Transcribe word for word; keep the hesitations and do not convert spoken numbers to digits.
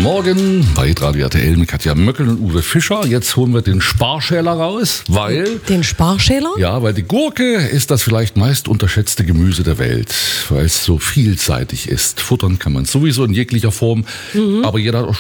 Morgen bei Radio R T L mit Katja Möckel und Uwe Fischer. Jetzt holen wir den Sparschäler raus, weil... Den Sparschäler? Ja, weil die Gurke ist das vielleicht meist unterschätzte Gemüse der Welt, weil es so vielseitig ist. Futtern kann man sowieso in jeglicher Form, mhm. aber jeder hat auch